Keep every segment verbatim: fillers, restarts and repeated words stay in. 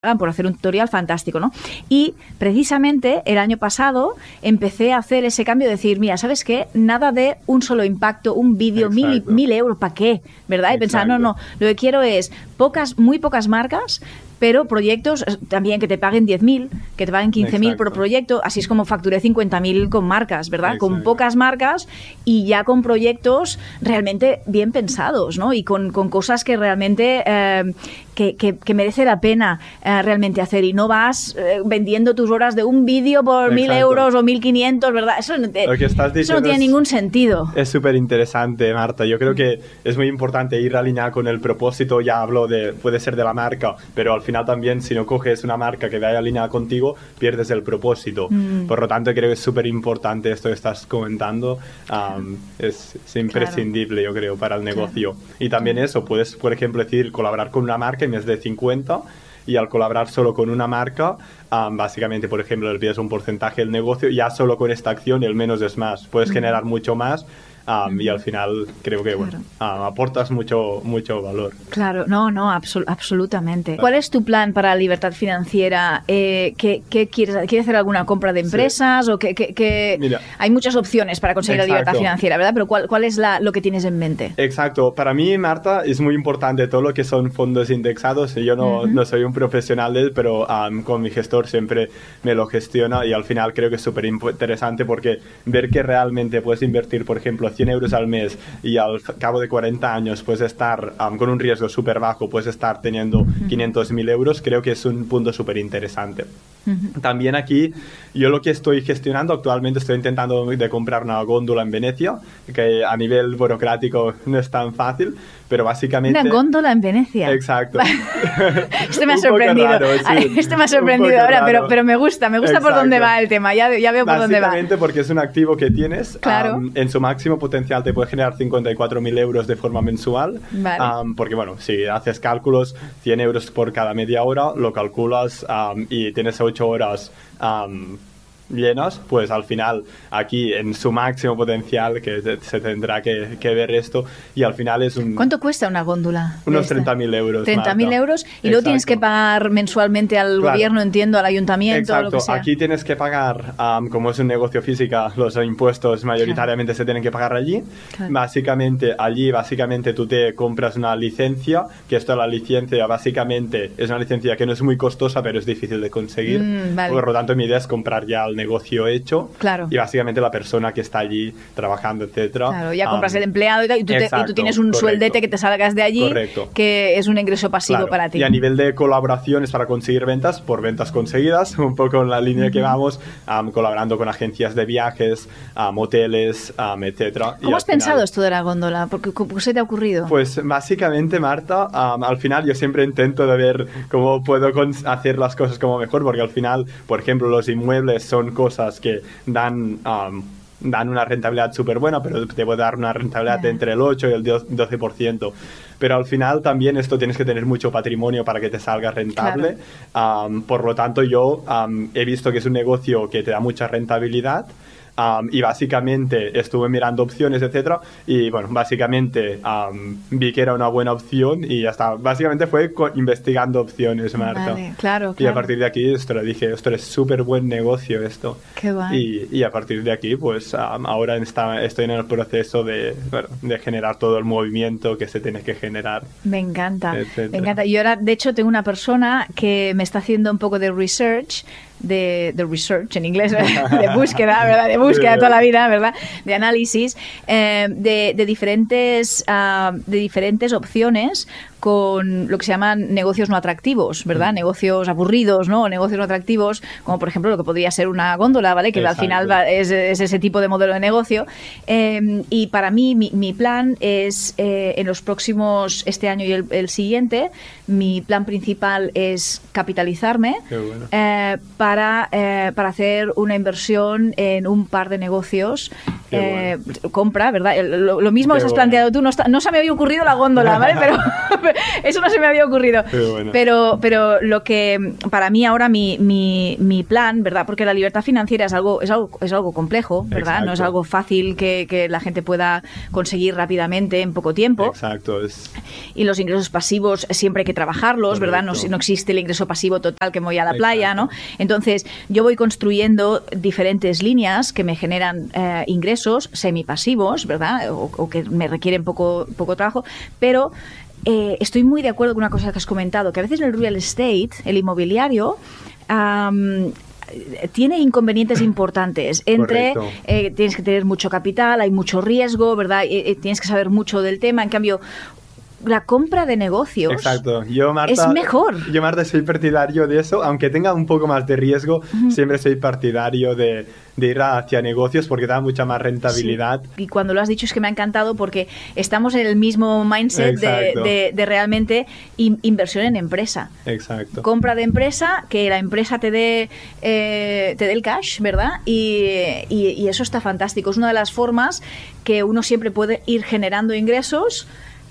por hacer un tutorial fantástico, ¿no? Y precisamente el año pasado empecé a hacer ese cambio de decir, mira, ¿sabes qué? Nada de un solo impacto, un vídeo, mil, mil euros, ¿para qué? ¿Verdad? Y pensar, no, no, lo que quiero es pocas, muy pocas marcas, pero proyectos también que te paguen diez mil, que te paguen quince mil por proyecto. Así es como facturé cincuenta mil con marcas, ¿verdad? Exacto. Con pocas marcas y ya con proyectos realmente bien pensados, ¿no? Y con, con cosas que realmente eh, que, que, que merece la pena eh, realmente hacer. Y no vas eh, vendiendo tus horas de un vídeo por mil euros o mil quinientos, ¿verdad? Eso no, te, eso no tiene es, ningún sentido. Es súper interesante, Marta. Yo creo que es muy importante ir alineado con el propósito. Ya hablo de, puede ser de la marca, pero al final también, si no coges una marca que vaya alineada contigo, pierdes el propósito. Mm. Por lo tanto, creo que es súper importante esto que estás comentando. Um, es, es imprescindible, claro. Yo creo, para el negocio. Claro. Y también eso, puedes, por ejemplo, decir colaborar con una marca en vez de cincuenta, y al colaborar solo con una marca, um, básicamente, por ejemplo, le pides un porcentaje del negocio, ya solo con esta acción el menos es más. Puedes mm. generar mucho más. Um, mm. Y al final creo que claro. bueno, um, aportas mucho, mucho valor. Claro, no, no, absol absolutamente. ¿Cuál es tu plan para la libertad financiera? Eh, ¿qué, qué quieres, ¿Quieres hacer alguna compra de empresas? Sí. O qué, qué, qué... Mira, hay muchas opciones para conseguir exacto. la libertad financiera, ¿verdad? Pero ¿cuál, cuál es la, lo que tienes en mente? Exacto. Para mí, Marta, es muy importante todo lo que son fondos indexados. Yo no, uh-huh. no soy un profesional de él, pero um, con mi gestor siempre me lo gestiona y al final creo que es súper interesante porque ver que realmente puedes invertir, por ejemplo, cien euros al mes y al cabo de cuarenta años puedes estar um, con un riesgo súper bajo, puedes estar teniendo uh-huh. quinientos mil euros, creo que es un punto súper interesante. Uh-huh. También aquí, yo lo que estoy gestionando actualmente, estoy intentando de comprar una góndola en Venecia, que a nivel burocrático no es tan fácil, pero básicamente... Una góndola en Venecia. Exacto. Este me ha sorprendido. Raro, sí. Este me ha sorprendido ahora, pero, pero me gusta, me gusta exacto. por dónde va el tema, ya, ya veo por dónde va. Básicamente porque es un activo que tienes, claro. um, en su máximo potencial te puede generar cincuenta y cuatro mil euros de forma mensual, vale. um, porque bueno, si haces cálculos, cien euros por cada media hora, lo calculas um, y tienes ocho horas um, llenas, pues al final aquí en su máximo potencial que se tendrá que, que ver esto y al final es un... ¿Cuánto cuesta una góndola? Unos treinta mil euros. treinta mil euros y exacto. luego tienes que pagar mensualmente al claro. gobierno, entiendo, al ayuntamiento. Exacto, lo que sea. Aquí tienes que pagar, um, como es un negocio física, los impuestos mayoritariamente claro. se tienen que pagar allí. Claro. Básicamente, allí básicamente tú te compras una licencia, que esto la licencia básicamente es una licencia que no es muy costosa, pero es difícil de conseguir. Mm, vale. Por lo tanto, mi idea es comprar ya el negocio hecho claro. y básicamente la persona que está allí trabajando, etcétera. Claro, ya compras um, el empleado y, tal, y, tú, exacto, te, y tú tienes un correcto. sueldete que te salgas de allí, correcto. que es un ingreso pasivo claro. para ti. Y a nivel de colaboraciones para conseguir ventas, por ventas conseguidas, un poco en la línea uh-huh. que vamos, um, colaborando con agencias de viajes, um, hoteles, um, etcétera. ¿Cómo has pensado final, esto de la góndola? ¿Por qué, ¿Cómo se te ha ocurrido? Pues básicamente, Marta, um, al final yo siempre intento de ver cómo puedo hacer las cosas como mejor, porque al final, por ejemplo, los inmuebles son cosas que dan Um, dan una rentabilidad súper buena, pero te puede dar una rentabilidad yeah. entre el ocho y el doce por ciento. Pero al final también esto tienes que tener mucho patrimonio para que te salga rentable. Claro. Um, por lo tanto, yo um, he visto que es un negocio que te da mucha rentabilidad. Um, y básicamente estuve mirando opciones, etcétera, y bueno, básicamente um, vi que era una buena opción y ya está. Básicamente fue investigando opciones, Marta. Vale, claro, claro. Y a partir de aquí esto le dije, esto es súper buen negocio esto. Qué guay. Y, y a partir de aquí, pues um, ahora está, estoy en el proceso de, bueno, de generar todo el movimiento que se tiene que generar. Me encanta, etcétera. me encanta. Y ahora, de hecho, tengo una persona que me está haciendo un poco de research, de, de research en inglés, de búsqueda, ¿verdad? De búsqueda toda la vida, ¿verdad? De análisis, eh, de, de, diferentes, uh, de diferentes opciones con lo que se llaman negocios no atractivos, ¿verdad? Mm. Negocios aburridos, ¿no? O negocios no atractivos, como por ejemplo lo que podría ser una góndola, ¿vale? Que exacto. al final va, es, es ese tipo de modelo de negocio. Eh, y para mí, mi, mi plan es, eh, en los próximos, este año y el, el siguiente, mi plan principal es capitalizarme bueno. eh, para, eh, para hacer una inversión en un par de negocios eh, bueno. compra, ¿verdad? Lo, lo mismo Qué que has bueno. planteado tú, no, está, no se me había ocurrido la góndola, ¿vale? Pero eso no se me había ocurrido. Bueno. Pero, pero lo que para mí ahora mi, mi, mi plan, ¿verdad? Porque la libertad financiera es algo, es algo, es algo complejo, ¿verdad? Exacto. No es algo fácil que, que la gente pueda conseguir rápidamente en poco tiempo. Exacto. Es... Y los ingresos pasivos siempre hay que trabajarlos, Correcto. ¿verdad? No, no existe el ingreso pasivo total que me voy a la Exacto. playa, ¿no? Entonces, yo voy construyendo diferentes líneas que me generan eh, ingresos semipasivos, ¿verdad? O, o que me requieren poco, poco trabajo, pero eh, estoy muy de acuerdo con una cosa que has comentado, que a veces el real estate, el inmobiliario, um, tiene inconvenientes importantes entre eh, tienes que tener mucho capital, hay mucho riesgo, ¿verdad? Eh, eh, tienes que saber mucho del tema. En cambio, la compra de negocios Exacto. Yo, Marta, es mejor. Yo, Marta, soy partidario de eso, aunque tenga un poco más de riesgo, uh-huh. siempre soy partidario de, de ir hacia negocios porque da mucha más rentabilidad. Sí. Y cuando lo has dicho es que me ha encantado porque estamos en el mismo mindset de, de, de realmente in, inversión en empresa. Exacto. Compra de empresa, que la empresa te dé eh, te dé el cash, ¿verdad? Y, y, y eso está fantástico. Es una de las formas que uno siempre puede ir generando ingresos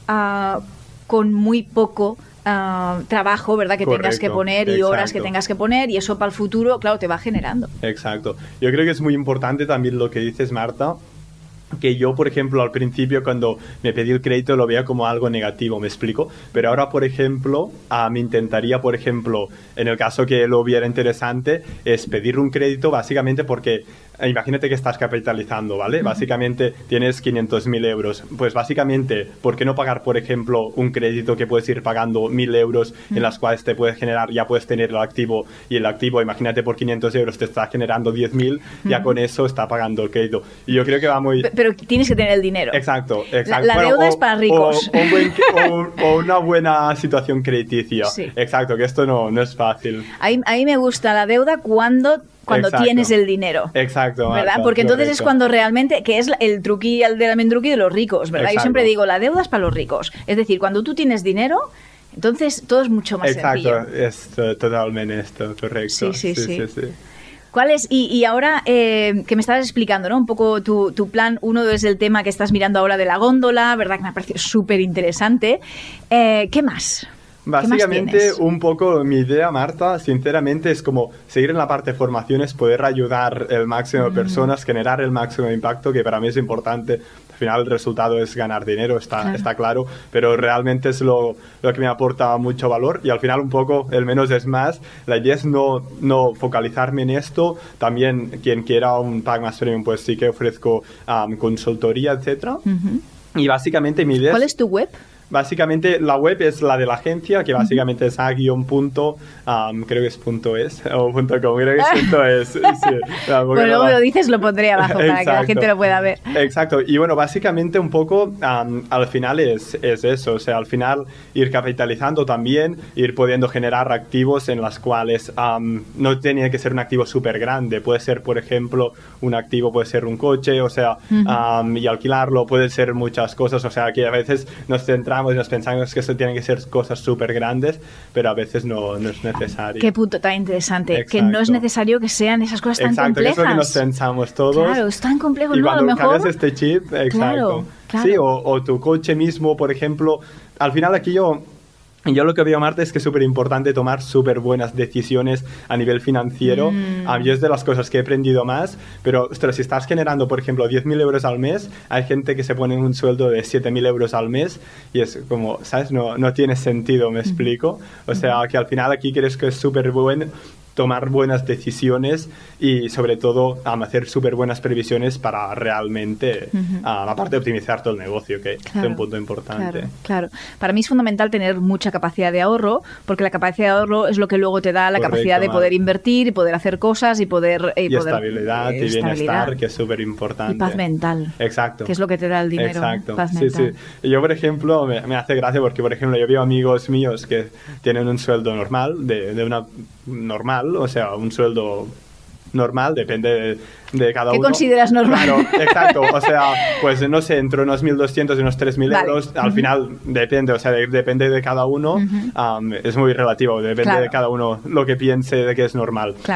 Uh, con muy poco uh, trabajo, ¿verdad? Que Correcto, tengas que poner y exacto. horas que tengas que poner, y eso para el futuro, claro, te va generando. Exacto. Yo creo que es muy importante también lo que dices, Marta, que yo, por ejemplo, al principio cuando me pedí el crédito lo veía como algo negativo, ¿me explico? Pero ahora, por ejemplo, uh, me intentaría, por ejemplo, en el caso que lo viera interesante, es pedir un crédito básicamente porque imagínate que estás capitalizando, ¿vale? Uh-huh. Básicamente tienes quinientos mil euros. Pues básicamente, ¿por qué no pagar, por ejemplo, un crédito que puedes ir pagando mil euros uh-huh. en las cuales te puedes generar, ya puedes tener el activo y el activo, imagínate por quinientos euros te está generando diez mil, uh-huh. ya con eso está pagando el crédito. Y yo creo que va muy... Pero tienes que tener el dinero. Exacto, exacto. La, la bueno, deuda o, es para ricos. O, o, un buen, o, o una buena situación crediticia. Sí. Exacto, que esto no, no es fácil. A mí, a mí me gusta la deuda cuando... cuando Exacto. tienes el dinero. Exacto. ¿Verdad? Marta, porque entonces correcto. es cuando realmente, que es el truqui el del almendruqui de los ricos, ¿verdad? Exacto. Yo siempre digo, la deuda es para los ricos. Es decir, cuando tú tienes dinero, entonces todo es mucho más Exacto. sencillo. Exacto, es totalmente esto, correcto. Sí, sí, sí. sí, sí, sí. ¿Cuál es? Y, y ahora eh, que me estabas explicando, ¿no? Un poco tu, tu plan, uno es el tema que estás mirando ahora de la góndola, ¿verdad? Que me ha parecido súper interesante. Eh, ¿Qué más? Básicamente, un poco mi idea, Marta, sinceramente, es como seguir en la parte de formaciones, poder ayudar el máximo de personas, mm. generar el máximo de impacto, que para mí es importante. Al final, el resultado es ganar dinero, está claro, está claro pero realmente es lo, lo que me aporta mucho valor. Y al final, un poco, el menos es más. La idea es no, no focalizarme en esto. También, quien quiera un pack más premium, pues sí que ofrezco um, consultoría, etcétera. Uh-huh. Y básicamente mi idea ¿Cuál es... es tu web? Básicamente la web es la de la agencia, que básicamente es a guión punto, um, creo que es punto es, o punto com, creo que es punto es. Sí, bueno, luego lo dices, lo pondré abajo para Exacto. que la gente lo pueda ver. Exacto, y bueno, básicamente un poco um, al final es, es eso, o sea, al final ir capitalizando también, ir pudiendo generar activos en las cuales um, no tiene que ser un activo súper grande, puede ser, por ejemplo, un activo puede ser un coche, o sea, uh-huh. um, y alquilarlo, puede ser muchas cosas, o sea, que a veces nos centramos y nos pensamos que eso tienen que ser cosas súper grandes, pero a veces no, no es necesario. Qué punto tan interesante. Exacto. Que no es necesario que sean esas cosas tan exacto, complejas. Exacto, que es lo que nos pensamos todos. Claro, es tan complejo. Y no, cuando a lo mejor... cambias este chip, exacto. Claro, claro. Sí, o, o tu coche mismo, por ejemplo. Al final aquí yo... Yo lo que veo, Marta, es que es súper importante tomar súper buenas decisiones a nivel financiero. Mm. A mí es de las cosas que he aprendido más, pero ostras, si estás generando, por ejemplo, diez mil euros al mes, hay gente que se pone un sueldo de siete mil euros al mes y es como, ¿sabes? No, no tiene sentido, ¿me explico? O sea, que al final aquí crees que es súper bueno tomar buenas decisiones y sobre todo um, hacer súper buenas previsiones para realmente, uh-huh. um, aparte de optimizar todo el negocio, que claro, es un punto importante. Claro, claro. Para mí es fundamental tener mucha capacidad de ahorro, porque la capacidad de ahorro es lo que luego te da la Correcto, capacidad de poder Mar. invertir y poder hacer cosas y poder... Y, y poder, estabilidad eh, y bienestar, estabilidad. Que es súper importante. Y paz mental. Exacto. Que es lo que te da el dinero. Exacto. Paz sí, mental. sí. Y yo, por ejemplo, me, me hace gracia porque, por ejemplo, yo veo amigos míos que tienen un sueldo normal, de, de una normal, o sea, un sueldo normal, depende de, de cada ¿Qué uno. ¿Qué consideras normal? Claro, exacto, o sea, pues no sé, entre unos mil doscientos y unos tres mil vale. euros, al uh-huh. final depende, o sea, de, depende de cada uno, uh-huh. um, es muy relativo, depende claro. de cada uno lo que piense de que es normal. Claro.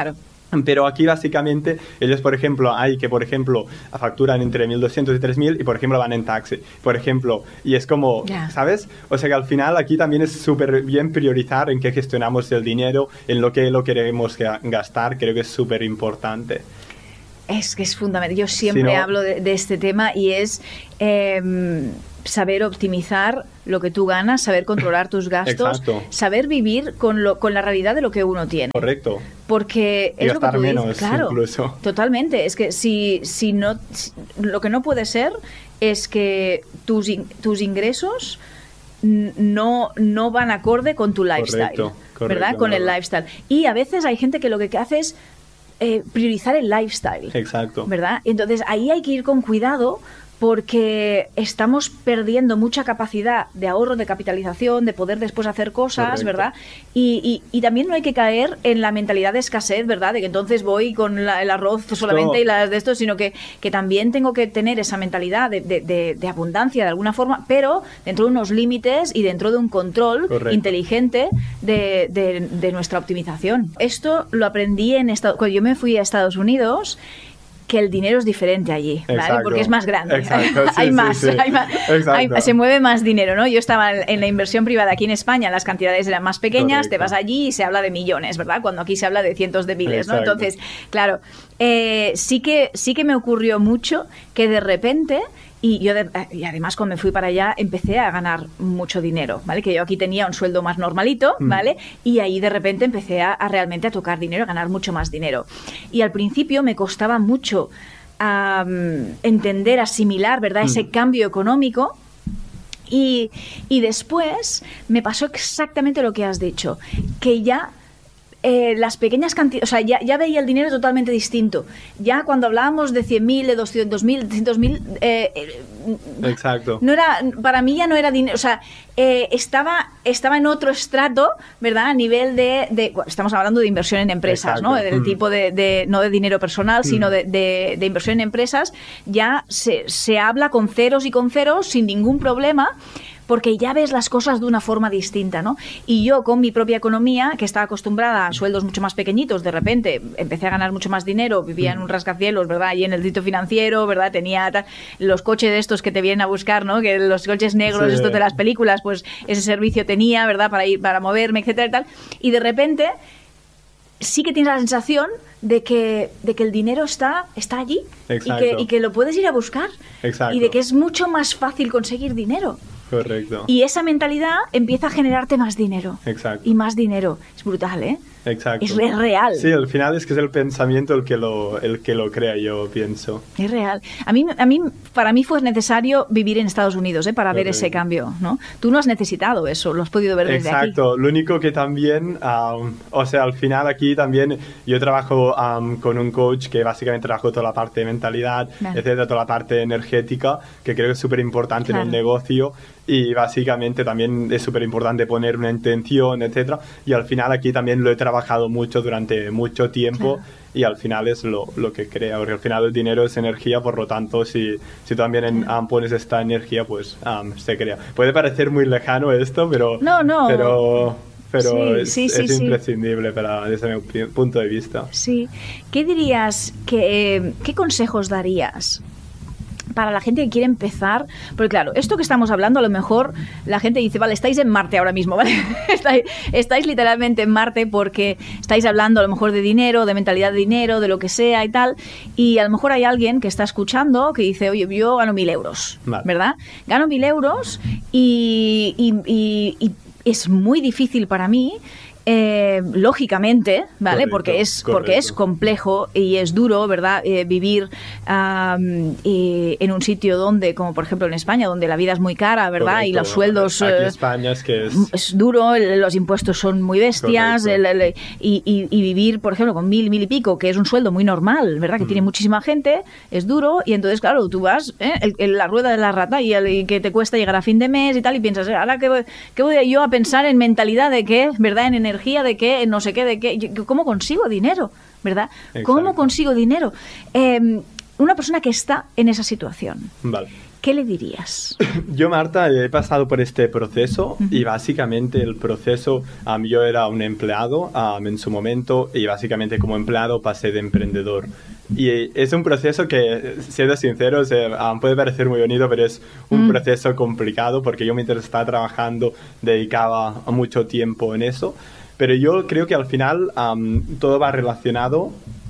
Pero aquí básicamente ellos, por ejemplo, hay que, por ejemplo, facturan entre mil doscientos y tres mil y, por ejemplo, van en taxi, por ejemplo. Y es como, yeah. ¿sabes? O sea que al final aquí también es súper bien priorizar en qué gestionamos el dinero, en lo que lo queremos gastar, creo que es súper importante. Es que es fundamental. Yo siempre si no, hablo de, de este tema y es eh, saber optimizar lo que tú ganas, saber controlar tus gastos, Exacto. saber vivir con, lo, con la realidad de lo que uno tiene. Correcto. Porque es y lo que tú menos, dices, claro, incluso. Totalmente. Es que si, si no, si, lo que no puede ser es que tus, in, tus ingresos no, no van acorde con tu lifestyle, correcto, correcto, ¿verdad? Con el lifestyle. Y a veces hay gente que lo que hace es eh, priorizar el lifestyle. Exacto. ¿Verdad? Entonces ahí hay que ir con cuidado, porque estamos perdiendo mucha capacidad de ahorro, de capitalización, de poder después hacer cosas, correcto. ¿Verdad? Y, y, y también no hay que caer en la mentalidad de escasez, ¿verdad? De que entonces voy con la, el arroz solamente no. y las de esto, sino que, que también tengo que tener esa mentalidad de, de, de, de abundancia de alguna forma, pero dentro de unos límites y dentro de un control correcto. Inteligente de, de, de nuestra optimización. Esto lo aprendí en Estados Cuando yo me fui a Estados Unidos, que el dinero es diferente allí, ¿vale? Exacto. Porque es más grande. Exacto. Sí, hay, sí, más, sí. hay más, hay, se mueve más dinero, ¿no? Yo estaba en la inversión privada aquí en España, las cantidades eran más pequeñas, correcto. Te vas allí y se habla de millones, ¿verdad? Cuando aquí se habla de cientos de miles, ¿no? Exacto. Entonces, claro, eh, sí que sí que me ocurrió mucho que de repente... Y yo, de, y además, cuando me fui para allá, empecé a ganar mucho dinero, ¿vale? Que yo aquí tenía un sueldo más normalito, ¿vale? Mm. Y ahí de repente empecé a, a realmente a tocar dinero, a ganar mucho más dinero. Y al principio me costaba mucho um, entender, asimilar, ¿verdad? Mm. Ese cambio económico. Y, y después me pasó exactamente lo que has dicho, que ya... Eh, las pequeñas cantidades, o sea, ya, ya veía el dinero totalmente distinto. Ya cuando hablábamos de cien mil, de doscientos mil, trescientos mil, eh, exacto. No era, para mí ya no era dinero, o sea, eh, estaba, estaba en otro estrato, ¿verdad? A nivel de, de bueno, estamos hablando de inversión en empresas, exacto. ¿No? Del mm. tipo de, de, no de dinero personal, mm. sino de, de, de inversión en empresas, ya se, se habla con ceros y con ceros sin ningún problema, porque ya ves las cosas de una forma distinta, ¿no? Y yo con mi propia economía, que estaba acostumbrada a sueldos mucho más pequeñitos, de repente empecé a ganar mucho más dinero, vivía en un rascacielos, ¿verdad? Y en el distrito financiero, ¿verdad? Tenía tal, los coches estos que te vienen a buscar, ¿no? Que los coches negros, sí. estos de las películas, pues ese servicio tenía, ¿verdad? Para ir, para moverme, etcétera y tal. Y de repente sí que tienes la sensación de que, de que el dinero está, está allí y que, y que lo puedes ir a buscar. Exacto. Y de que es mucho más fácil conseguir dinero. Correcto. Y esa mentalidad empieza a generarte más dinero. Exacto. Y más dinero. Es brutal, ¿eh? Exacto. Es, es real. Sí, al final es que es el pensamiento el que lo, el que lo crea, yo pienso. Es real. A mí, a mí, para mí fue necesario vivir en Estados Unidos, ¿eh? Para Correcto. Ver ese cambio, ¿no? Tú no has necesitado eso, lo has podido ver desde Exacto. aquí. Exacto. Lo único que también, um, o sea, al final aquí también yo trabajo um, con un coach que básicamente trabajo toda la parte de mentalidad, vale. etcétera, toda la parte energética, que creo que es súper importante claro. en un negocio. Y básicamente también es súper importante poner una intención, etcétera. Y al final aquí también lo he trabajado mucho durante mucho tiempo claro. y al final es lo, lo que crea, porque al final el dinero es energía, por lo tanto si, si también en, um, pones esta energía, pues um, se crea. Puede parecer muy lejano esto, pero... No, no. Pero, pero sí, es, sí, sí, es sí. imprescindible para, desde mi punto de vista. Sí. ¿Qué dirías, que, eh, qué consejos darías para la gente que quiere empezar? Porque claro, esto que estamos hablando, a lo mejor la gente dice, vale, estáis en Marte ahora mismo, ¿vale? estáis, estáis literalmente en Marte porque estáis hablando a lo mejor de dinero, de mentalidad de dinero, de lo que sea y tal, y a lo mejor hay alguien que está escuchando que dice, oye, yo gano mil euros, vale. ¿verdad? Gano mil euros y, y, y, y es muy difícil para mí, Eh, lógicamente, ¿vale? Correcto, porque es correcto. porque es complejo y es duro, ¿verdad? Eh, vivir um, eh, en un sitio donde, como por ejemplo en España, donde la vida es muy cara, ¿verdad? Correcto. Y los sueldos aquí eh, España es que es... es duro, el, los impuestos son muy bestias, el, el, y, y, y vivir, por ejemplo, con mil, mil y pico, que es un sueldo muy normal, ¿verdad? Que mm. tiene muchísima gente, es duro, y entonces, claro, tú vas ¿eh? el, el, la rueda de la rata y, el, y que te cuesta llegar a fin de mes y tal, y piensas, ahora qué voy, qué voy yo a pensar en mentalidad de qué, ¿verdad? En energía de qué, no sé qué, de qué, ¿cómo consigo dinero? ¿Verdad? Exacto. ¿Cómo consigo dinero? Eh, una persona que está en esa situación. Vale. ¿qué le dirías? Yo, Marta, he pasado por este proceso uh-huh. y básicamente el proceso, um, yo era un empleado um, en su momento y básicamente como empleado pasé de emprendedor. Y es un proceso que, siendo sinceros, eh, um, puede parecer muy bonito, pero es un mm. proceso complicado porque yo mientras estaba trabajando dedicaba mucho tiempo en eso. Pero yo creo que al final um, todo va relacionado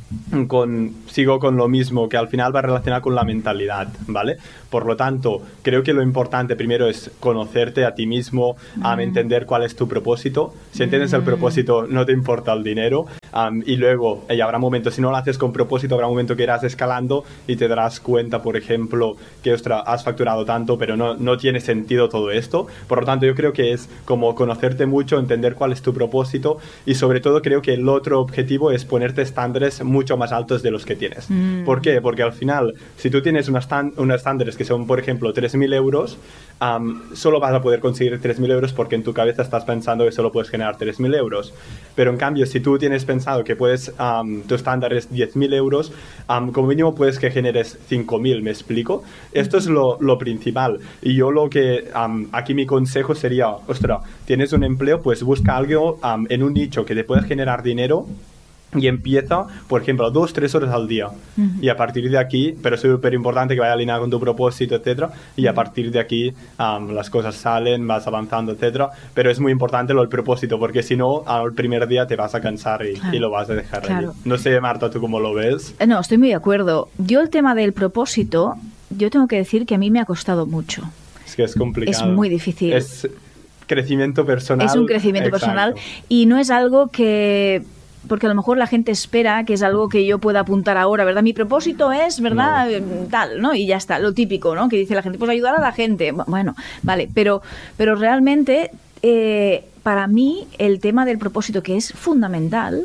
con, sigo con lo mismo, que al final va relacionado con la mentalidad, ¿vale? Por lo tanto, creo que lo importante primero es conocerte a ti mismo, mm. um, entender cuál es tu propósito. Si entiendes mm. el propósito, no te importa el dinero. Um, y luego, y habrá momentos, si no lo haces con propósito, habrá un momento que irás escalando y te darás cuenta, por ejemplo, que ostras, has facturado tanto, pero no, no tiene sentido todo esto. Por lo tanto, yo creo que es como conocerte mucho, entender cuál es tu propósito y sobre todo creo que el otro objetivo es ponerte estándares mucho más altos de los que tienes. Mm. ¿Por qué? Porque al final, si tú tienes unos estándares que son, por ejemplo, tres mil euros, um, solo vas a poder conseguir tres mil euros porque en tu cabeza estás pensando que solo puedes generar tres mil euros. Pero en cambio, si tú tienes pensado que puedes, um, tu estándar es diez mil euros, um, como mínimo puedes que generes cinco mil, ¿me explico? Esto es lo, lo principal. Y yo lo que, um, aquí mi consejo sería, ostras, tienes un empleo, pues busca algo um, en un nicho que te pueda generar dinero y empieza, por ejemplo, dos, tres horas al día. Uh-huh. Y a partir de aquí, pero es súper importante que vaya alineado con tu propósito, etcétera. Y a partir de aquí um, las cosas salen, vas avanzando, etcétera. Pero es muy importante lo del propósito, porque si no, al primer día te vas a cansar y, claro. y lo vas a dejar claro. ahí. No sé, Marta, ¿tú cómo lo ves? No, estoy muy de acuerdo. Yo el tema del propósito, yo tengo que decir que a mí me ha costado mucho. Es que es complicado. Es muy difícil. Es crecimiento personal. Es un crecimiento Exacto. personal y no es algo que... porque a lo mejor la gente espera que es algo que yo pueda apuntar ahora, ¿verdad? Mi propósito es, ¿verdad? No. Tal, ¿no? Y ya está, lo típico, ¿no? Que dice la gente, pues ayudar a la gente. Bueno, vale, pero, pero realmente eh, para mí el tema del propósito, que es fundamental,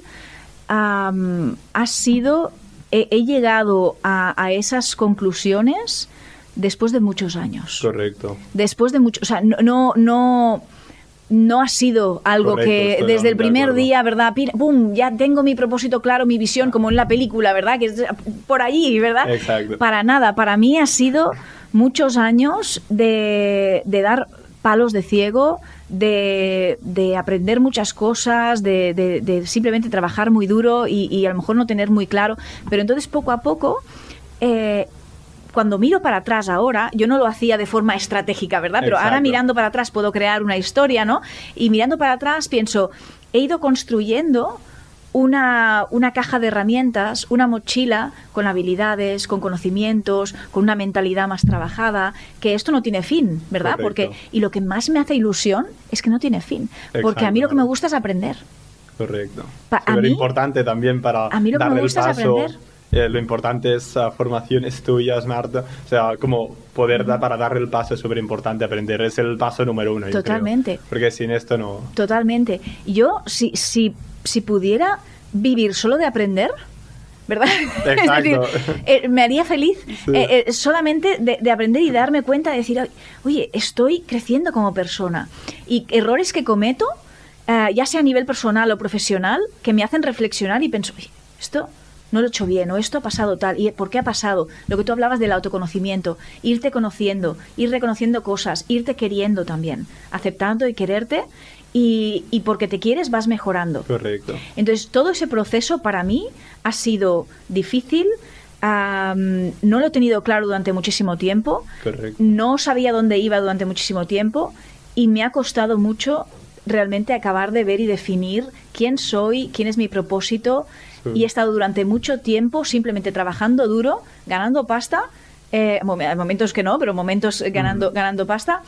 um, ha sido, he, he llegado a, a esas conclusiones después de muchos años. Correcto. Después de muchos, o sea, no... no, no No ha sido algo Correcto, que desde el primer día, ¿verdad? ¡Pum! Ya tengo mi propósito claro, mi visión, como en la película, ¿verdad? Que es por allí, ¿verdad? Exacto. Para nada. Para mí ha sido muchos años de, de dar palos de ciego, de, de aprender muchas cosas, de, de, de simplemente trabajar muy duro y, y a lo mejor no tener muy claro. Pero entonces, poco a poco... Eh, cuando miro para atrás ahora, yo no lo hacía de forma estratégica, ¿verdad? Pero Exacto. ahora mirando para atrás puedo crear una historia, ¿no? Y mirando para atrás pienso, he ido construyendo una, una caja de herramientas, una mochila con habilidades, con conocimientos, con una mentalidad más trabajada, que esto no tiene fin, ¿verdad? Correcto. Porque y lo que más me hace ilusión es que no tiene fin. Exacto. Porque a mí lo que me gusta es aprender. Correcto. Pa- Súper importante también para a mí lo darle que me gusta el paso. Es aprender. Eh, lo importante es uh, formaciones tuyas, Marta. O sea, como poder dar para darle el paso es súper importante aprender. Es el paso número uno. Totalmente. Yo creo. Porque sin esto no. Totalmente. Yo, si, si, si pudiera vivir solo de aprender, ¿verdad? Exacto. Es decir, eh, me haría feliz sí. eh, eh, solamente de, de aprender y darme cuenta de decir, oye, estoy creciendo como persona. Y errores que cometo, eh, ya sea a nivel personal o profesional, que me hacen reflexionar y pienso, oye, esto... no lo he hecho bien, o esto ha pasado tal, ¿y por qué ha pasado? Lo que tú hablabas del autoconocimiento, irte conociendo, ir reconociendo cosas, irte queriendo también, aceptando y quererte, y, y porque te quieres vas mejorando. Correcto. Entonces, todo ese proceso para mí ha sido difícil, um, no lo he tenido claro durante muchísimo tiempo, Correcto. No sabía dónde iba durante muchísimo tiempo, y me ha costado mucho realmente acabar de ver y definir quién soy, quién es mi propósito. Sí. Y he estado durante mucho tiempo simplemente trabajando duro, ganando pasta, eh, momentos que no, pero momentos ganando, mm. ganando pasta,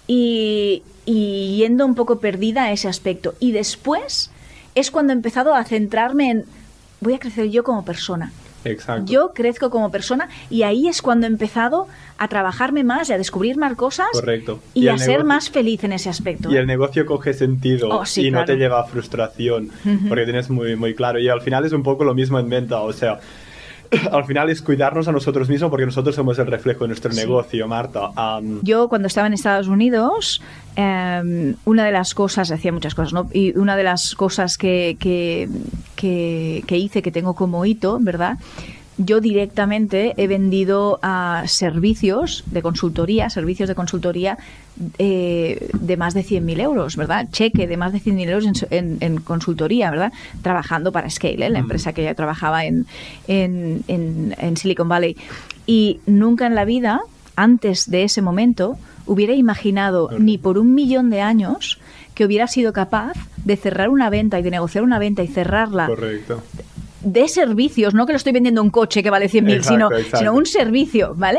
y, y yendo un poco perdida a ese aspecto. Y después es cuando he empezado a centrarme en, voy a crecer yo como persona. Exacto. Yo crezco como persona y ahí es cuando he empezado a trabajarme más y a descubrir más cosas. Correcto. y, y a ser negocio, más feliz en ese aspecto. Y el negocio coge sentido oh, sí, y claro. no te lleva a frustración uh-huh. porque tienes muy, muy claro. Y al final es un poco lo mismo en venta, o sea, al final es cuidarnos a nosotros mismos porque nosotros somos el reflejo de nuestro sí. negocio, Marta. Um, Yo cuando estaba en Estados Unidos, eh, una de las cosas, hacía muchas cosas, ¿no? Y una de las cosas que, que, que, que hice, que tengo como hito, ¿verdad? yo directamente he vendido a servicios de consultoría, servicios de consultoría eh, de más de cien mil euros, ¿verdad? Cheque de más de cien mil euros en, en, en consultoría, ¿verdad? Trabajando para Scale, ¿eh? La empresa que ya trabajaba en, en, en, en Silicon Valley. Y nunca en la vida, antes de ese momento, hubiera imaginado ni por un millón de años que hubiera sido capaz de cerrar una venta y de negociar una venta y cerrarla. Correcto. De servicios, no que lo estoy vendiendo un coche que vale cien mil, sino, sino un servicio, ¿vale?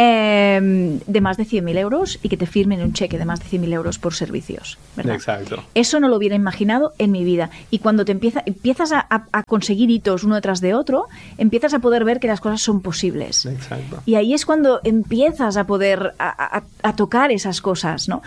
Eh, de más de cien mil euros y que te firmen un cheque de más de cien mil euros por servicios, ¿verdad? Exacto. Eso no lo hubiera imaginado en mi vida. Y cuando te empieza, empiezas a, a, a conseguir hitos uno detrás de otro, empiezas a poder ver que las cosas son posibles. Exacto. Y ahí es cuando empiezas a poder a, a, a tocar esas cosas, ¿no?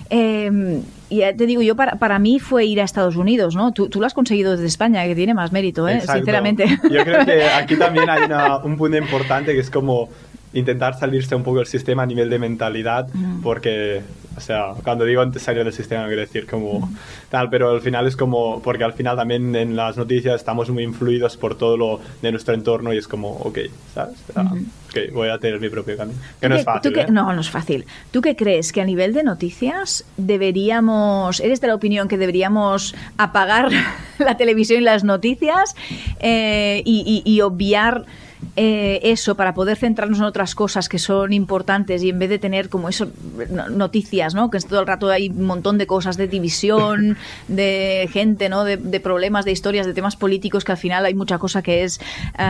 Eh, y ya te digo, yo para, para mí fue ir a Estados Unidos, ¿no? Tú, tú lo has conseguido desde España, que tiene más mérito, ¿eh? Exacto. Sinceramente. Yo creo que aquí también hay una, un punto importante que es como intentar salirse un poco del sistema a nivel de mentalidad, mm. porque, o sea, cuando digo antes salir del sistema no quiero decir como mm. tal, pero al final es como, porque al final también en las noticias estamos muy influidos por todo lo de nuestro entorno y es como, ok, ¿sabes? Ah, mm-hmm. Ok, voy a tener mi propio camino. Que no es fácil, que, ¿eh? No, no es fácil. ¿Tú qué crees? Que a nivel de noticias deberíamos, eres de la opinión que deberíamos apagar la televisión y las noticias eh, y, y, y obviar Eh, eso para poder centrarnos en otras cosas que son importantes y en vez de tener como eso noticias, ¿no? Que es todo el rato hay un montón de cosas de división, de gente, ¿no? De, de problemas, de historias, de temas políticos que al final hay mucha cosa que es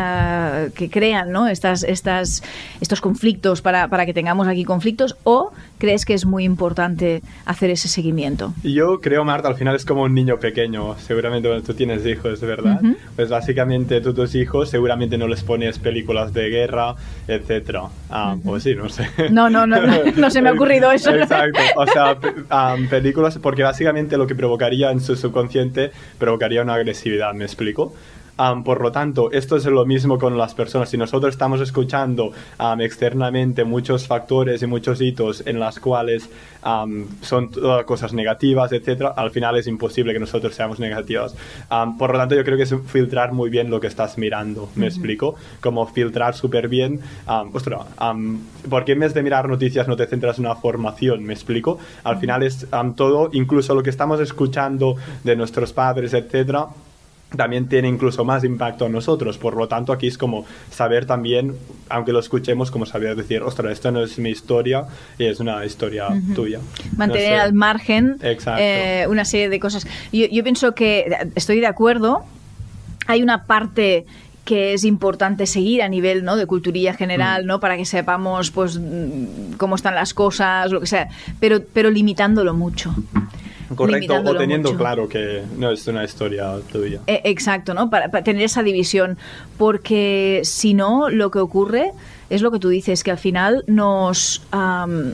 uh, que crean, ¿no? Estas, estas, estos conflictos para, para que tengamos aquí conflictos, o crees que es muy importante hacer ese seguimiento? Yo creo, Marta, al final es como un niño pequeño, seguramente cuando tú tienes hijos, ¿verdad? Uh-huh. Pues básicamente tú tus hijos seguramente no les pones películas de guerra, etcétera. Ah, uh-huh. O sí, no sé. No, no, no, no, no se me ha ocurrido eso. Exacto. O sea, um, películas, porque básicamente lo que provocaría en su subconsciente provocaría una agresividad, ¿me explico? Um, por lo tanto, esto es lo mismo con las personas. Si nosotros estamos escuchando um, externamente muchos factores y muchos hitos en las cuales um, son todas cosas negativas, etcétera, al final es imposible que nosotros seamos negativos. Um, por lo tanto, yo creo que es filtrar muy bien lo que estás mirando. ¿Me uh-huh. explico? Como filtrar súper bien. Um, ostras, um, porque en vez de mirar noticias no te centras en una formación? ¿Me explico? Al uh-huh. final es um, todo, incluso lo que estamos escuchando de nuestros padres, etcétera, también tiene incluso más impacto en nosotros. Por lo tanto, aquí es como saber también, aunque lo escuchemos, como saber decir, ostras, esto no es mi historia, es una historia uh-huh. tuya. Mantener no sé. al margen eh, una serie de cosas. Yo, yo pienso que estoy de acuerdo. Hay una parte que es importante seguir a nivel, ¿no?, de culturilla general, mm. ¿no?, para que sepamos pues cómo están las cosas, lo que sea, pero, pero limitándolo mucho. Correcto, o teniendo mucho. Claro que no es una historia tuya. Eh, exacto, ¿no? Para, para tener esa división, porque si no, lo que ocurre es lo que tú dices, que al final nos, um,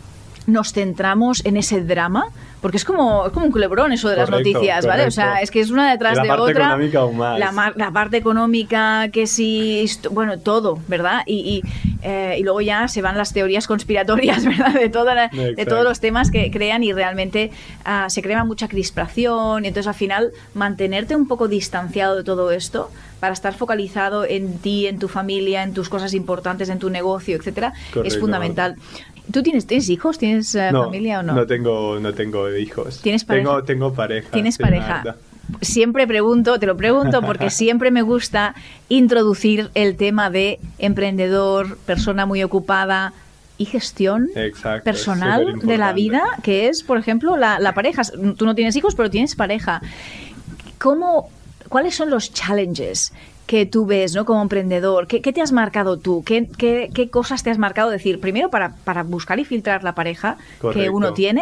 nos centramos en ese drama, porque es como, es como un culebrón eso de correcto, las noticias, ¿vale? Correcto. O sea, es que es una detrás la de parte otra. Económica aún más. La, la parte económica, que sí, bueno, todo, ¿verdad? Y, y, eh, y luego ya se van las teorías conspiratorias, ¿verdad? De, toda la, de todos los temas que crean y realmente uh, se crea mucha crispación y entonces al final mantenerte un poco distanciado de todo esto para estar focalizado en ti, en tu familia, en tus cosas importantes, en tu negocio, etcétera, correcto, es fundamental. ¿Tú tienes, tienes hijos? ¿Tienes uh, no, familia o no? No tengo, no tengo hijos. ¿Tienes pareja? Tengo, tengo pareja. ¿Tienes sí, pareja? Nada. Siempre pregunto, te lo pregunto porque siempre me gusta introducir el tema de emprendedor, persona muy ocupada y gestión Exacto, personal de la vida, que es, por ejemplo, la, la pareja. Tú no tienes hijos, pero tienes pareja. ¿Cómo, ¿Cuáles son los challenges que tú ves, ¿no?, como emprendedor? ¿Qué, qué te has marcado tú? ¿Qué, qué, qué cosas te has marcado? Decir, primero para, para buscar y filtrar la pareja correcto. Que uno tiene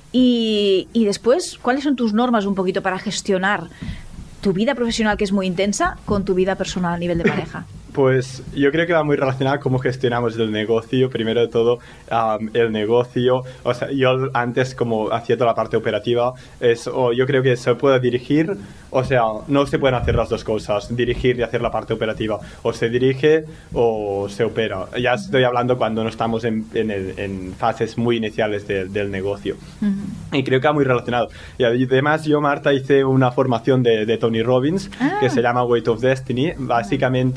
y, y después, ¿cuáles son tus normas un poquito para gestionar tu vida profesional, que es muy intensa, con tu vida personal a nivel de pareja? Pues yo creo que va muy relacionado cómo gestionamos el negocio. Primero de todo, um, el negocio. O sea, yo antes, como hacía toda la parte operativa, es, o yo creo que se puede dirigir, o sea, no se pueden hacer las dos cosas, dirigir y hacer la parte operativa. O se dirige o se opera. Ya estoy hablando cuando no estamos en, en, el, en fases muy iniciales de, del negocio. Uh-huh. Y creo que va muy relacionado. Y además yo, Marta, hice una formación de, de Tony Robbins, ah. que se llama Weight of Destiny. Básicamente,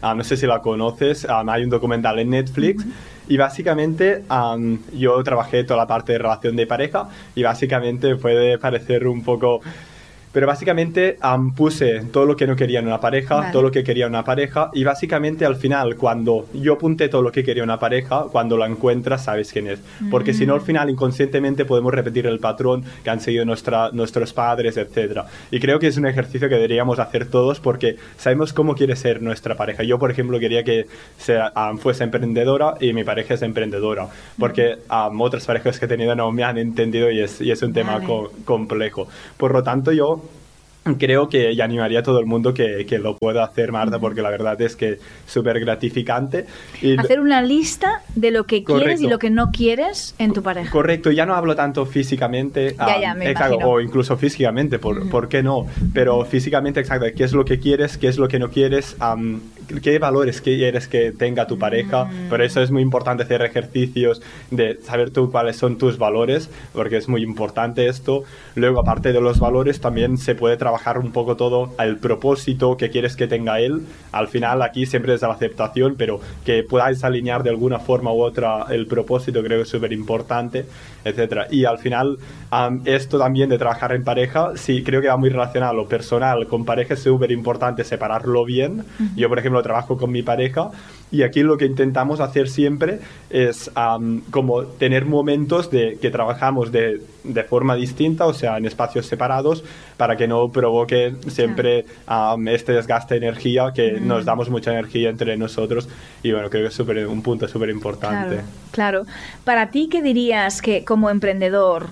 um, no sé si la conoces, um, hay un documental en Netflix. Uh-huh. Y básicamente um, yo trabajé toda la parte de relación de pareja y básicamente puede parecer un poco... Pero básicamente um, puse todo lo que no quería en una pareja, vale. todo lo que quería en una pareja, y básicamente al final, cuando yo apunté todo lo que quería en una pareja, cuando la encuentras sabes quién es. Porque mm. si no, al final inconscientemente podemos repetir el patrón que han seguido nuestra, nuestros padres, etcétera. Y creo que es un ejercicio que deberíamos hacer todos porque sabemos cómo quiere ser nuestra pareja. Yo, por ejemplo, quería que sea, um, fuese emprendedora y mi pareja es emprendedora. Porque um, otras parejas que he tenido no me han entendido y es, y es un vale. tema co- complejo. Por lo tanto, yo... creo que y animaría a todo el mundo que, que lo pueda hacer, Marta, porque la verdad es que es súper gratificante. Y hacer una lista de lo que correcto. quieres y lo que no quieres en tu pareja. Correcto, ya no hablo tanto físicamente, ya, ya, me exacto, imagino. o incluso físicamente, ¿por, uh-huh. ¿por qué no? Pero físicamente, exacto, qué es lo que quieres, qué es lo que no quieres, um, qué valores quieres que tenga tu pareja. Uh-huh. Por eso es muy importante hacer ejercicios de saber tú cuáles son tus valores, porque es muy importante esto. Luego, aparte de los valores, también se puede trabajar trabajar un poco todo el propósito que quieres que tenga él. Al final aquí siempre es la aceptación, pero que podáis alinear de alguna forma u otra el propósito creo que es súper importante, etcétera. Y al final um, esto también de trabajar en pareja, sí, creo que va muy relacionado lo personal con pareja, es súper importante separarlo bien. Uh-huh. Yo, por ejemplo, trabajo con mi pareja y aquí lo que intentamos hacer siempre es um, como tener momentos de que trabajamos de, de forma distinta, o sea, en espacios separados, para que no provoque siempre claro. um, este desgaste de energía, que mm. nos damos mucha energía entre nosotros y bueno, creo que es super, un punto súper importante. Claro, claro. Para ti, ¿qué dirías que como emprendedor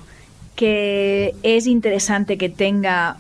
que es interesante que tenga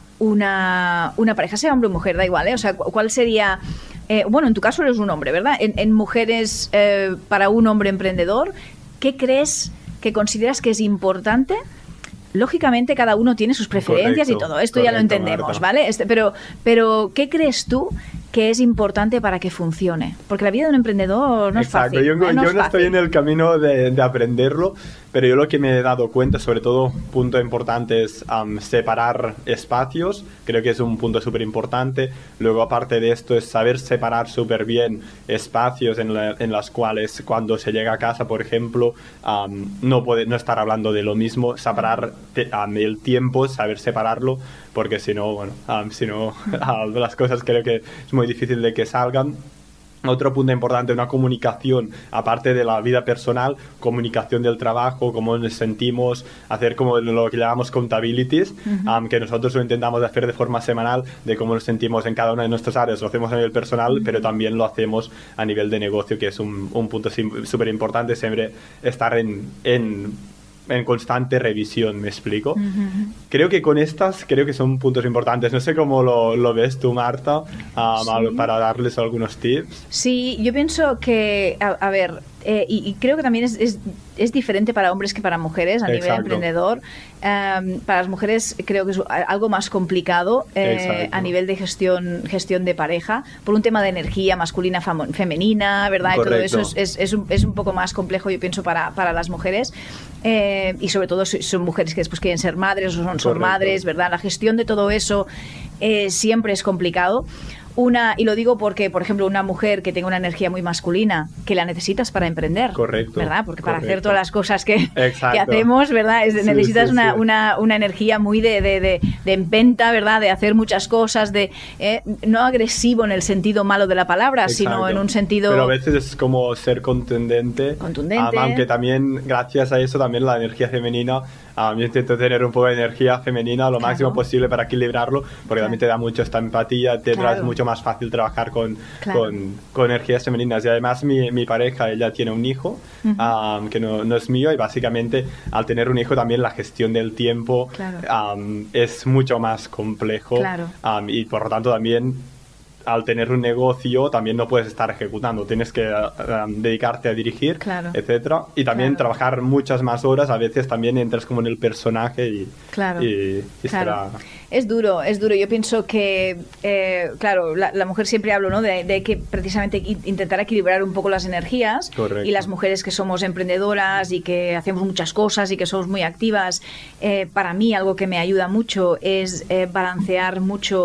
una, una pareja, sea hombre o mujer, da igual, ¿eh? O sea, ¿cuál sería...? Eh, bueno, en tu caso eres un hombre, ¿verdad? En, en mujeres, eh, para un hombre emprendedor, ¿qué crees que consideras que es importante? Lógicamente cada uno tiene sus preferencias correcto, y todo esto correcto, ya lo entendemos, Marta. ¿Vale? Este, pero, pero ¿qué crees tú que es importante para que funcione? Porque la vida de un emprendedor no Exacto. es fácil. Yo, ¿eh? no, yo es no fácil. estoy en el camino de, de aprenderlo, pero yo lo que me he dado cuenta, sobre todo, punto importante es um, separar espacios. Creo que es un punto súper importante. Luego, aparte de esto, es saber separar súper bien espacios en, la, en las cuales cuando se llega a casa, por ejemplo, um, no, puede, no estar hablando de lo mismo. Separar te, um, el tiempo, saber separarlo, porque si no, bueno, um, si no, uh, las cosas creo que es muy difícil de que salgan. Otro punto importante, una comunicación, aparte de la vida personal, comunicación del trabajo, cómo nos sentimos, hacer como lo que llamamos accountabilities, uh-huh. um, que nosotros lo intentamos hacer de forma semanal, de cómo nos sentimos en cada una de nuestras áreas. Lo hacemos a nivel personal, uh-huh. pero también lo hacemos a nivel de negocio, que es un, un punto súper importante, siempre estar en... en en constante revisión, ¿me explico? Uh-huh. Creo que con estas, creo que son puntos importantes. No sé cómo lo, lo ves tú, Marta, um, sí. para darles algunos tips. Sí, yo pienso que, a, a ver, eh, y, y creo que también es, es, es diferente para hombres que para mujeres a Exacto. nivel emprendedor. Um, para las mujeres creo que es algo más complicado eh, a nivel de gestión gestión de pareja, por un tema de energía masculina, fam- femenina, ¿verdad? Correcto. Y todo eso es, es, es, un, es un poco más complejo, yo pienso, para, para las mujeres. Eh, y sobre todo son mujeres que después quieren ser madres o son, son madres, ¿verdad? La gestión de todo eso eh, siempre es complicado. Una, y lo digo porque, por ejemplo, una mujer que tenga una energía muy masculina, que la necesitas para emprender, correcto, ¿verdad? Porque correcto. para hacer todas las cosas que, que hacemos, ¿verdad? Es, sí, necesitas sí, una, sí. Una, una energía muy de, de, de, de empenta, ¿verdad? De hacer muchas cosas, de eh, no agresivo en el sentido malo de la palabra, Exacto. sino en un sentido... Pero a veces es como ser contundente. Contundente. Um, aunque también, gracias a eso, también la energía femenina... Um, yo intento tener un poco de energía femenina lo claro. máximo posible para equilibrarlo, porque claro. también te da mucho esta empatía, te claro. es mucho más fácil trabajar con, claro. con, con energías femeninas. Y además mi, mi pareja, ella tiene un hijo uh-huh. um, que no, no es mío, y básicamente al tener un hijo también la gestión del tiempo claro. um, es mucho más complejo claro. um, y por lo tanto también al tener un negocio también no puedes estar ejecutando, tienes que uh, um, dedicarte a dirigir, claro. etcétera, y también claro. trabajar muchas más horas. A veces también entras como en el personaje y, claro. y, y claro. será... Es duro, es duro. Yo pienso que, eh, claro, la, la mujer siempre hablo, ¿no? De, de que precisamente intentar equilibrar un poco las energías. Correcto. Y las mujeres que somos emprendedoras y que hacemos muchas cosas y que somos muy activas, eh, para mí algo que me ayuda mucho es eh, balancear mucho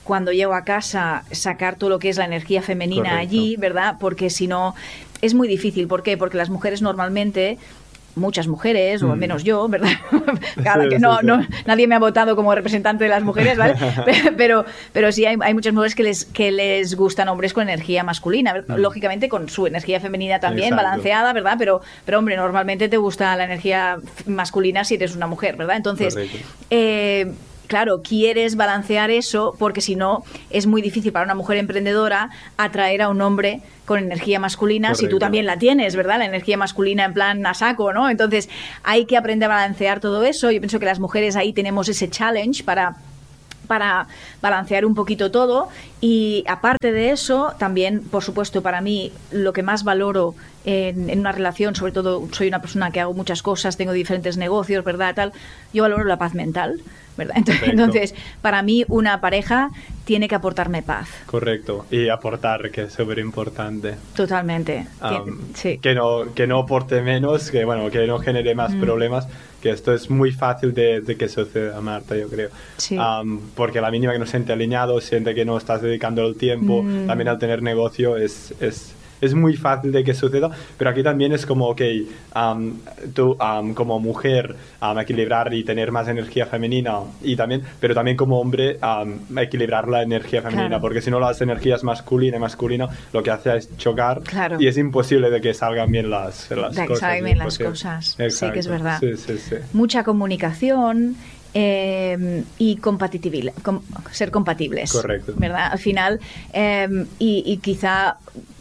cuando llego a casa sacar todo lo que es la energía femenina Correcto. allí, ¿verdad? Porque si no es muy difícil. ¿Por qué? Porque las mujeres normalmente, muchas mujeres, o al menos yo, ¿verdad? Cada Sí, que sí, no, sí. no, nadie me ha votado como representante de las mujeres, ¿vale? Pero, pero sí hay, hay muchas mujeres que les, que les gustan hombres con energía masculina, ¿verdad? Lógicamente con su energía femenina también, Exacto. balanceada, ¿verdad? Pero, pero hombre, normalmente te gusta la energía masculina si eres una mujer, ¿verdad? Entonces, Correcto. eh, claro, quieres balancear eso porque si no es muy difícil para una mujer emprendedora atraer a un hombre con energía masculina, si tú Correcto. también la tienes, ¿verdad? La energía masculina en plan a saco, ¿no? Entonces hay que aprender a balancear todo eso. Yo pienso que las mujeres ahí tenemos ese challenge para para balancear un poquito todo y aparte de eso, también, por supuesto, para mí lo que más valoro en, en una relación, sobre todo soy una persona que hago muchas cosas, tengo diferentes negocios, ¿verdad? Tal, yo valoro la paz mental, ¿verdad? Entonces, entonces, para mí una pareja tiene que aportarme paz. Correcto. Y aportar, que es súper importante. Totalmente. Um, sí. que no que no aporte menos, que bueno, que no genere más Mm. problemas, que esto es muy fácil de, de que suceda, Marta, yo creo. Sí. Um, porque a la mínima que no se siente alineado, siente que no estás dedicando el tiempo, Mm. también al tener negocio es, es, es muy fácil de que suceda, pero aquí también es como, ok, um, tú um, como mujer, um, equilibrar y tener más energía femenina, y también, pero también como hombre, um, equilibrar la energía femenina, Claro. porque si no las energías masculina y masculino lo que hace es chocar, Claro. y es imposible de que salgan bien las, las De que cosas. salgan bien es las imposible. cosas. Sí Exacto. que es verdad. Sí, sí, sí. Mucha comunicación eh, y compatibil- com- ser compatibles. Correcto. ¿Verdad? Al final, eh, y, y quizá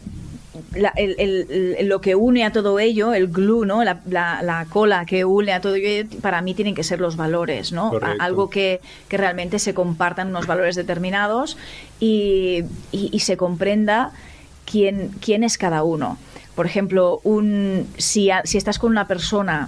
la- el- el- el- lo que une a todo ello, el glue, ¿no? La, la- la cola que une a todo ello, para mí tienen que ser los valores, ¿no? Correcto. A- algo que, que realmente se compartan unos valores determinados y, y- y se comprenda quién, quién es cada uno. Por ejemplo, un, si, a- si estás con una persona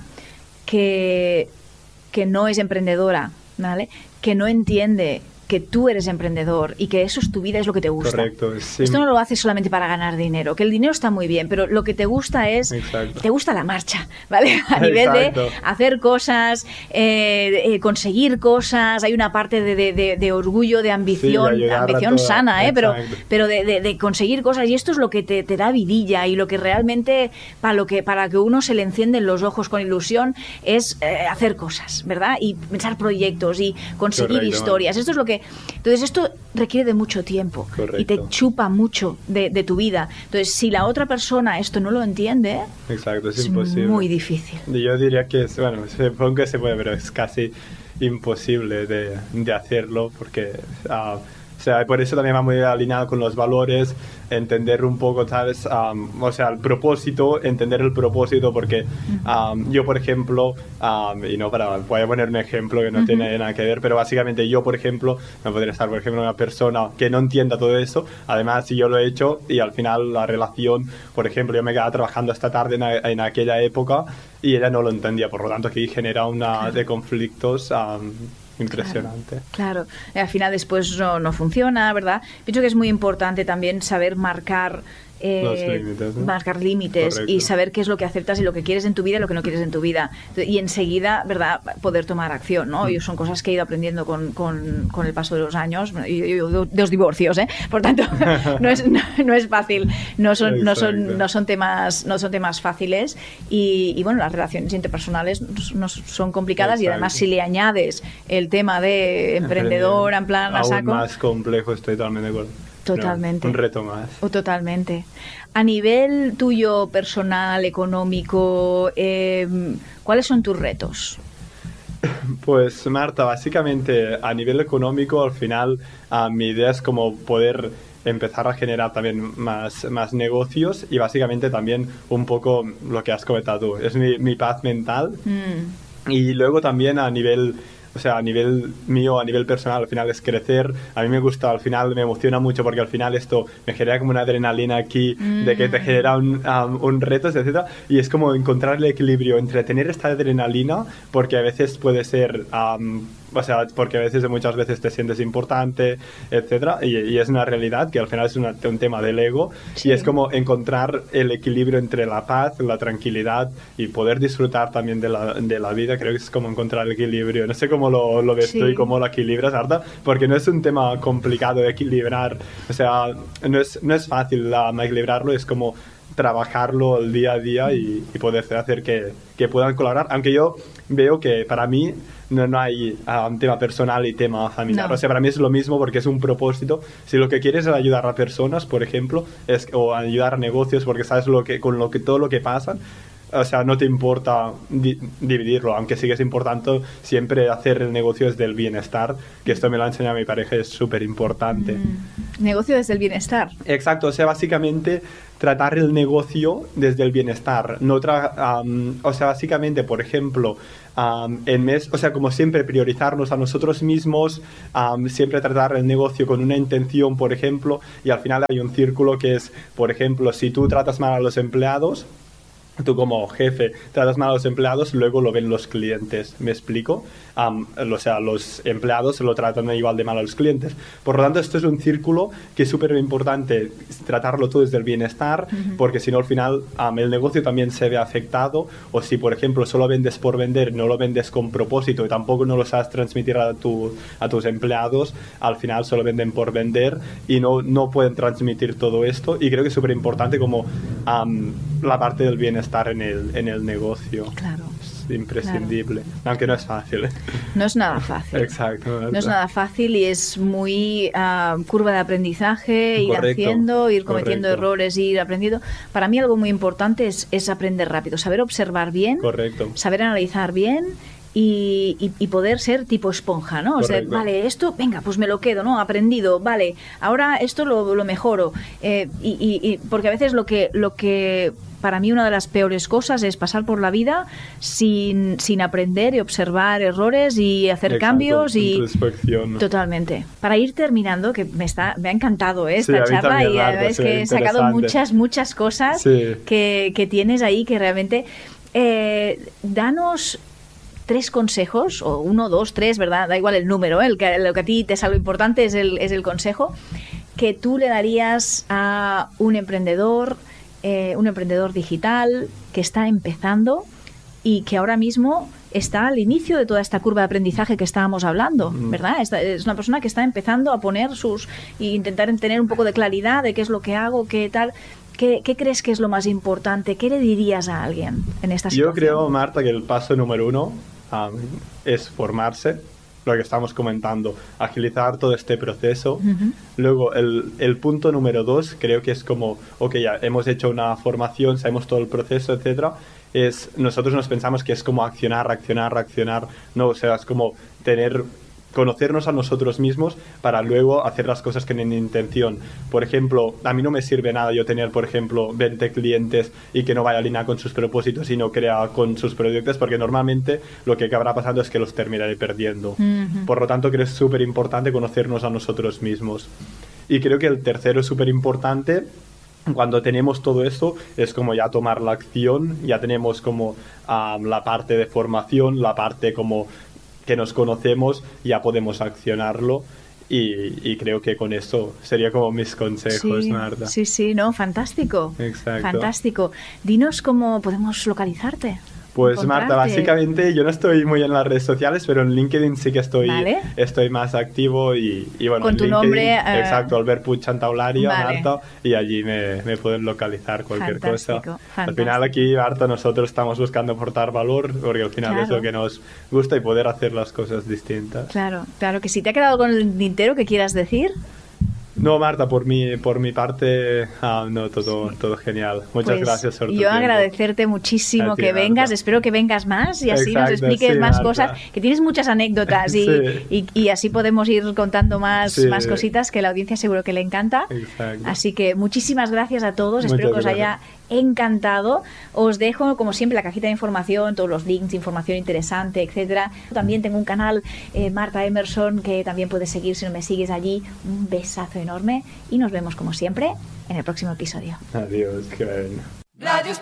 que, que no es emprendedora, ¿vale? Que no entiende que tú eres emprendedor y que eso es tu vida, es lo que te gusta. Correcto, sí. Esto no lo haces solamente para ganar dinero, que el dinero está muy bien, pero lo que te gusta es, Exacto. te gusta la marcha, ¿vale? A nivel Exacto. de hacer cosas, eh, eh, conseguir cosas, hay una parte de, de- de- de orgullo, de ambición, Sí, ayudar a ambición toda- sana, ¿eh? Pero, Exacto. pero de, de- de conseguir cosas, y esto es lo que te, te da vidilla y lo que realmente, para lo que para que uno se le encienden los ojos con ilusión, es eh, hacer cosas, ¿verdad? Y pensar proyectos y conseguir Correcto, historias. Esto es lo que... Entonces esto requiere de mucho tiempo Correcto. y te chupa mucho de, de tu vida. Entonces, si la otra persona esto no lo entiende, Exacto, es, es imposible. muy difícil. Yo diría que es, bueno, supongo que se puede, pero es casi imposible de, de hacerlo porque, ah, o sea, por eso también va muy alineado con los valores, entender un poco, ¿sabes? Um, o sea, el propósito, entender el propósito, porque um, yo, por ejemplo, um, y no para, voy a poner un ejemplo que no Ujú. tiene nada que ver, pero básicamente yo, por ejemplo, no podría estar, por ejemplo, una persona que no entienda todo eso, además si yo lo he hecho y al final la relación, por ejemplo, yo me quedaba trabajando esta tarde en, a- en aquella época y ella no lo entendía, por lo tanto aquí genera una de conflictos um, impresionante. Claro, y al final después no, no funciona, ¿verdad? Pienso que es muy importante también saber marcar eh, Los límites, ¿no? marcar límites Correcto. y saber qué es lo que aceptas y lo que quieres en tu vida y lo que no quieres en tu vida. Y enseguida, ¿verdad?, poder tomar acción, ¿no? Mm. Y son cosas que he ido aprendiendo con, con, con el paso de los años, Bueno, y- y- de dos divorcios, ¿eh? Por tanto, no es, no, no es fácil, no son, no, son, Exacto. no, son temas, no son temas fáciles y, y, bueno, las relaciones interpersonales no son complicadas y además Exacto. si le añades el tema de emprendedor, en plan a Aún saco... más complejo, estoy totalmente de acuerdo. Totalmente. No, un reto más. O totalmente. A nivel tuyo personal, económico, eh, ¿cuáles son tus retos? Pues Marta, básicamente a nivel económico, al final ah, mi idea es como poder empezar a generar también más, más negocios y básicamente también un poco lo que has comentado tú, es mi, mi paz mental. Mm, Y luego también a nivel, o sea, a nivel mío, a nivel personal, al final es crecer. A mí me gusta, al final me emociona mucho porque al final esto me genera como una adrenalina aquí de que te genera un, um, un reto, etcétera. Y es como encontrar el equilibrio entre tener esta adrenalina, porque a veces puede ser, um, o sea, porque a veces, muchas veces te sientes importante, etcétera, y, y es una realidad que al final es una, un tema del ego, sí. Y es como encontrar el equilibrio entre la paz, la tranquilidad y poder disfrutar también de la, de la vida. Creo que es como encontrar el equilibrio. No sé cómo lo, lo ves sí. tú y cómo lo equilibras, Arta, porque no es un tema complicado de equilibrar, o sea, no es, no es fácil um, equilibrarlo, es como trabajarlo el día a día y, y poder hacer que, que puedan colaborar, aunque yo veo que para mí no, no hay uh, un tema personal y tema familiar, no. O sea, para mí es lo mismo porque es un propósito. Si lo que quieres es ayudar a personas, por ejemplo, es, o ayudar a negocios porque sabes lo que, con lo que, todo lo que pasa, o sea, no te importa di dividirlo, aunque sí que es importante siempre hacer el negocio desde el bienestar, que esto me lo ha enseñado mi pareja, es súper importante. Mm. Negocio desde el bienestar. Exacto, o sea, básicamente tratar el negocio desde el bienestar. No tra um, o sea, básicamente, por ejemplo, um, en mes, o sea, como siempre priorizarnos a nosotros mismos, um, siempre tratar el negocio con una intención, por ejemplo, y al final hay un círculo que es, por ejemplo, si tú tratas mal a los empleados, tú como jefe tratas mal a los empleados, luego lo ven los clientes, ¿me explico? Um, o sea, los empleados lo tratan igual de mal a los clientes. Por lo tanto, esto es un círculo que es súper importante tratarlo todo desde el bienestar, uh-huh. porque si no, al final um, el negocio también se ve afectado, o si, por ejemplo, solo vendes por vender, no lo vendes con propósito y tampoco no lo sabes transmitir a, tu, a tus empleados, al final solo venden por vender y no, no pueden transmitir todo esto, y creo que es súper importante como um, la parte del bienestar estar en el, en el negocio. Claro. Es imprescindible. Claro. Aunque no es fácil. ¿eh? No es nada fácil. Exacto. No es nada fácil y es muy uh, curva de aprendizaje, ir correcto, haciendo, ir cometiendo correcto. errores, ir aprendiendo. Para mí algo muy importante es, es aprender rápido, saber observar bien, correcto. saber analizar bien. Y, y, y poder ser tipo esponja, ¿no? O sea, vale, esto, venga, pues me lo quedo, ¿no? Aprendido, vale, ahora esto lo, lo mejoro. Eh, y, y, y porque a veces lo que, lo que para mí una de las peores cosas es pasar por la vida sin, sin aprender y observar errores y hacer Exacto, cambios y totalmente. Para ir terminando, que me está me ha encantado ¿eh? esta sí, charla y Marta, es sí, que he sacado muchas muchas cosas sí. que, que tienes ahí que realmente eh, danos tres consejos, o uno, dos, tres, ¿verdad? Da igual el número, ¿eh? el que, lo que a ti te sale lo importante es el, es el consejo que tú le darías a un emprendedor, eh, un emprendedor digital que está empezando y que ahora mismo está al inicio de toda esta curva de aprendizaje que estábamos hablando, ¿verdad? Esta, es una persona que está empezando a poner sus... e intentar tener un poco de claridad de qué es lo que hago, qué tal... ¿Qué, ¿Qué crees que es lo más importante? ¿Qué le dirías a alguien en esta situación? Yo creo, Marta, que el paso número uno um, es formarse, lo que estamos comentando, agilizar todo este proceso. Uh-huh. Luego, el, el punto número dos, creo que es como, ok, ya hemos hecho una formación, sabemos todo el proceso, etcétera. Es, nosotros nos pensamos que es como accionar, reaccionar, reaccionar. No, o sea, es como tener... conocernos a nosotros mismos para luego hacer las cosas que tienen intención. Por ejemplo, a mí no me sirve nada yo tener, por ejemplo, veinte clientes y que no vaya alineado con sus propósitos y no crea con sus proyectos, porque normalmente lo que acabará pasando es que los terminaré perdiendo. Uh-huh. Por lo tanto, creo que es súper importante conocernos a nosotros mismos. Y creo que el tercero es súper importante. Cuando tenemos todo esto, es como ya tomar la acción, ya tenemos como um, la parte de formación, la parte como que nos conocemos, ya podemos accionarlo y, y creo que con eso sería como mis consejos, sí, Marta. Sí, sí, no, fantástico. Exacto. Fantástico. Dinos cómo podemos localizarte. Pues Marta, básicamente yo no estoy muy en las redes sociales, pero en LinkedIn sí que estoy, vale. estoy más activo y, y bueno, con en tu LinkedIn, nombre. Uh, exacto, Albert Puig Santaularia, vale. Marta, y allí me, me pueden localizar cualquier fantástico, cosa. Fantástico. Al final aquí, Marta, nosotros estamos buscando aportar valor, porque al final claro. es lo que nos gusta y poder hacer las cosas distintas. Claro, claro que sí. ¿Te ha quedado con el tintero que quieras decir? No, Marta, por mi, por mi parte, ah, no, todo, sí. todo genial. Muchas pues gracias por tu yo tiempo. agradecerte muchísimo ti, que vengas. Marta. Espero que vengas más y así Exacto, nos expliques sí, más Marta. cosas, que tienes muchas anécdotas y, sí. y, y así podemos ir contando más, sí. más cositas que la audiencia seguro que le encanta. Exacto. Así que muchísimas gracias a todos. Muchas Espero que os gracias. haya encantado. Os dejo, como siempre, la cajita de información, todos los links, información interesante, etcétera. También tengo un canal, eh, Marta Emerson, que también puedes seguir si no me sigues allí. Un besazo enorme y nos vemos como siempre en el próximo episodio. Adiós, qué bueno.